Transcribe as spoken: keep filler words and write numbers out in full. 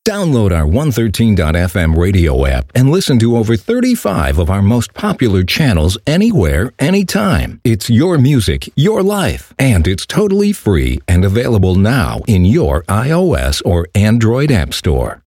Download our one thirteen dot f m radio app and listen to over thirty-five of our most popular channels anywhere, anytime. It's your music, your life, and it's totally free and available now in your iOS or Android app store.